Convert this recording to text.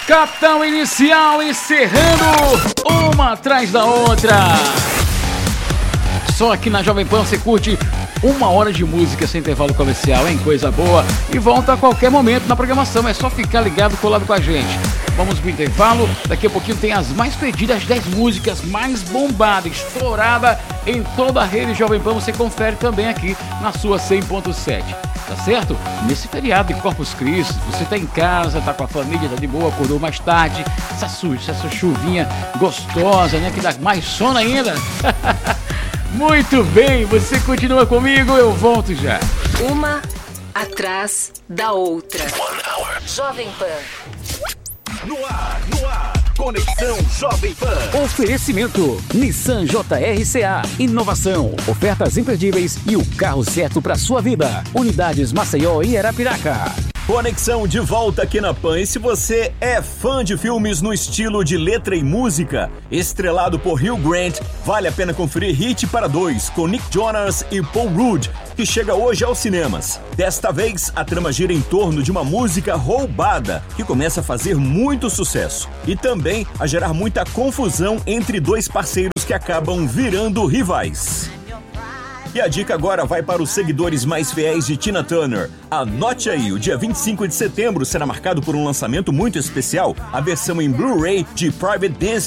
Capital Inicial encerrando uma atrás da outra. Só aqui na Jovem Pan você curte 1 hora de música sem intervalo comercial, hein? Coisa boa. E volta a qualquer momento na programação. É só ficar ligado, colado com a gente. Vamos pro intervalo. Daqui a pouquinho tem as mais pedidas 10 músicas mais bombadas, estourada em toda a rede Jovem Pan. Você confere também aqui na sua 100.7. Tá certo? Nesse feriado de Corpus Christi, você tá em casa, tá com a família, tá de boa, acordou mais tarde, essa chuvinha gostosa, né? Que dá mais sono ainda. Muito bem, você continua comigo, eu volto já. Uma atrás da outra. Jovem Pan. No ar, Conexão Jovem Pan. Oferecimento, Nissan JRCA, inovação, ofertas imperdíveis e o carro certo para sua vida. Unidades Maceió e Arapiraca. Conexão de volta aqui na Pan. E se você é fã de filmes no estilo de letra e música, estrelado por Hugh Grant, vale a pena conferir Hit para Dois, com Nick Jonas e Paul Rudd, que chega hoje aos cinemas. Desta vez, a trama gira em torno de uma música roubada, que começa a fazer muito sucesso. E também a gerar muita confusão entre dois parceiros que acabam virando rivais. E a dica agora vai para os seguidores mais fiéis de Tina Turner. Anote aí, o dia 25 de setembro será marcado por um lançamento muito especial, a versão em Blu-ray de Private Dancer